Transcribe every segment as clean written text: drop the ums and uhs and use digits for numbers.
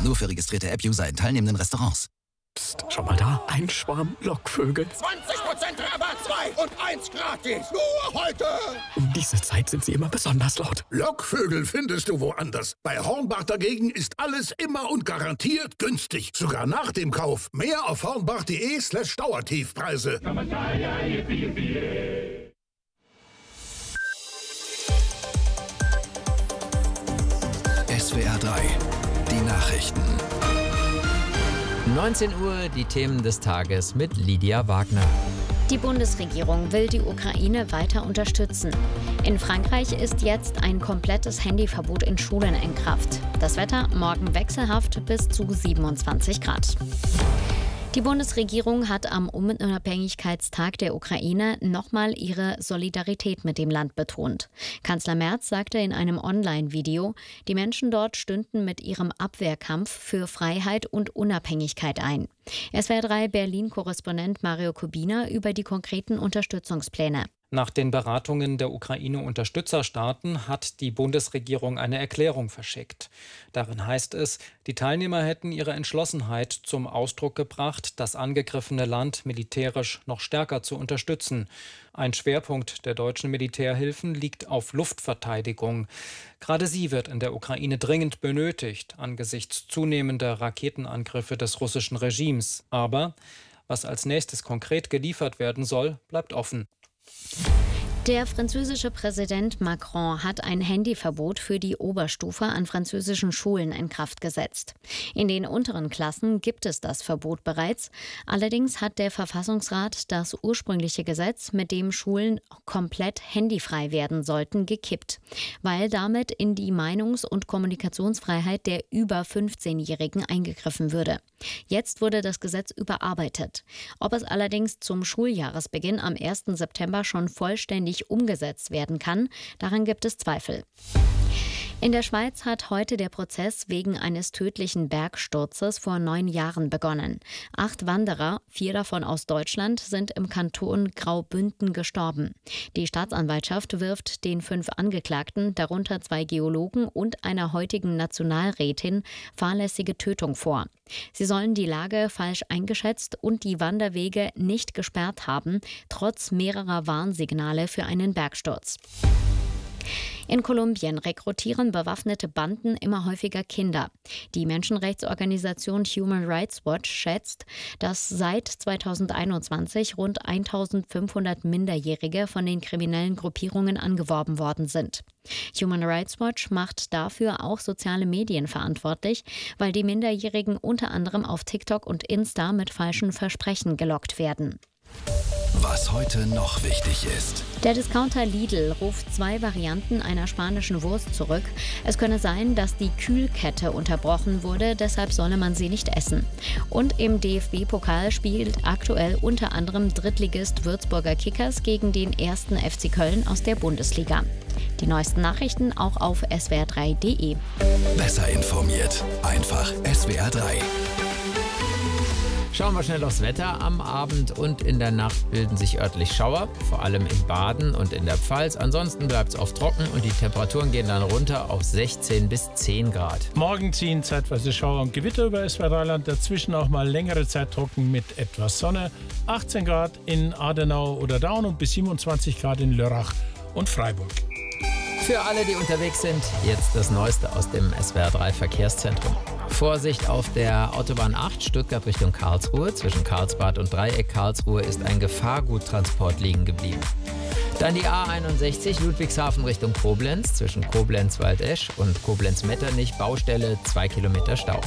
Nur für registrierte App-User in teilnehmenden Restaurants. Psst, schau mal da. Ein Schwarm Lockvögel. 20% Rabatt, 2 und 1 gratis. Nur heute. Um diese Zeit sind sie immer besonders laut. Lockvögel findest du woanders. Bei Hornbach dagegen ist alles immer und garantiert günstig. Sogar nach dem Kauf. Mehr auf hornbach.de/Dauertiefpreise. SWR 3, die Nachrichten. 19 Uhr, die Themen des Tages mit Lydia Wagner. Die Bundesregierung will die Ukraine weiter unterstützen. In Frankreich ist jetzt ein komplettes Handyverbot in Schulen in Kraft. Das Wetter morgen wechselhaft bis zu 27 Grad. Die Bundesregierung hat am Unabhängigkeitstag der Ukraine nochmal ihre Solidarität mit dem Land betont. Kanzler Merz sagte in einem Online-Video, die Menschen dort stünden mit ihrem Abwehrkampf für Freiheit und Unabhängigkeit ein. SWR 3 Berlin-Korrespondent Mario Kubina über die konkreten Unterstützungspläne. Nach den Beratungen der Ukraine-Unterstützerstaaten hat die Bundesregierung eine Erklärung verschickt. Darin heißt es, die Teilnehmer hätten ihre Entschlossenheit zum Ausdruck gebracht, das angegriffene Land militärisch noch stärker zu unterstützen. Ein Schwerpunkt der deutschen Militärhilfen liegt auf Luftverteidigung. Gerade sie wird in der Ukraine dringend benötigt, angesichts zunehmender Raketenangriffe des russischen Regimes. Aber was als nächstes konkret geliefert werden soll, bleibt offen. Der französische Präsident Macron hat ein Handyverbot für die Oberstufe an französischen Schulen in Kraft gesetzt. In den unteren Klassen gibt es das Verbot bereits. Allerdings hat der Verfassungsrat das ursprüngliche Gesetz, mit dem Schulen komplett handyfrei werden sollten, gekippt, weil damit in die Meinungs- und Kommunikationsfreiheit der über 15-Jährigen eingegriffen würde. Jetzt wurde das Gesetz überarbeitet. Ob es allerdings zum Schuljahresbeginn am 1. September schon vollständig umgesetzt werden kann, daran gibt es Zweifel. In der Schweiz hat heute der Prozess wegen eines tödlichen Bergsturzes vor 9 Jahren begonnen. 8 Wanderer, 4 davon aus Deutschland, sind im Kanton Graubünden gestorben. Die Staatsanwaltschaft wirft den 5 Angeklagten, darunter 2 Geologen und einer heutigen Nationalrätin, fahrlässige Tötung vor. Sie sollen die Lage falsch eingeschätzt und die Wanderwege nicht gesperrt haben, trotz mehrerer Warnsignale für einen Bergsturz. In Kolumbien rekrutieren bewaffnete Banden immer häufiger Kinder. Die Menschenrechtsorganisation Human Rights Watch schätzt, dass seit 2021 rund 1500 Minderjährige von den kriminellen Gruppierungen angeworben worden sind. Human Rights Watch macht dafür auch soziale Medien verantwortlich, weil die Minderjährigen unter anderem auf TikTok und Insta mit falschen Versprechen gelockt werden. Was heute noch wichtig ist. Der Discounter Lidl ruft 2 Varianten einer spanischen Wurst zurück. Es könne sein, dass die Kühlkette unterbrochen wurde, deshalb solle man sie nicht essen. Und im DFB-Pokal spielt aktuell unter anderem Drittligist Würzburger Kickers gegen den 1. FC Köln aus der Bundesliga. Die neuesten Nachrichten auch auf swr3.de. Besser informiert. Einfach SWR 3. Schauen wir schnell aufs Wetter. Am Abend und in der Nacht bilden sich örtlich Schauer, vor allem in Baden und in der Pfalz. Ansonsten bleibt es oft trocken und die Temperaturen gehen dann runter auf 16 bis 10 Grad. Morgen ziehen zeitweise Schauer und Gewitter über SWR-Rheinland, dazwischen auch mal längere Zeit trocken mit etwas Sonne. 18 Grad in Adenau oder Daun und bis 27 Grad in Lörrach und Freiburg. Für alle, die unterwegs sind, jetzt das Neueste aus dem SWR 3 Verkehrszentrum. Vorsicht auf der Autobahn 8 Stuttgart Richtung Karlsruhe. Zwischen Karlsbad und Dreieck Karlsruhe ist ein Gefahrguttransport liegen geblieben. Dann die A61 Ludwigshafen Richtung Koblenz. Zwischen Koblenz-Waldesch und Koblenz-Metternich Baustelle 2 Kilometer Stau.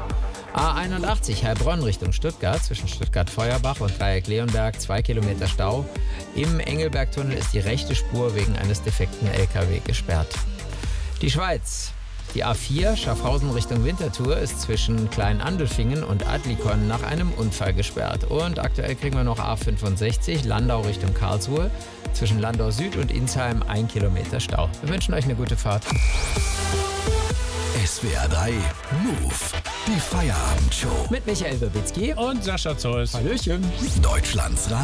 A81 Heilbronn Richtung Stuttgart. Zwischen Stuttgart-Feuerbach und Dreieck-Leonberg 2 Kilometer Stau. Im Engelbergtunnel ist die rechte Spur wegen eines defekten LKW gesperrt. Die Schweiz. Die A4 Schaffhausen Richtung Winterthur ist zwischen Klein-Andelfingen und Adlikon nach einem Unfall gesperrt. Und aktuell kriegen wir noch A65 Landau Richtung Karlsruhe. Zwischen Landau Süd und Insheim 1 Kilometer Stau. Wir wünschen euch eine gute Fahrt. SWR 3 Move. Die Feierabendshow. Mit Michael Wirbicki und Sascha Zeus. Hallöchen. Deutschlands Radio.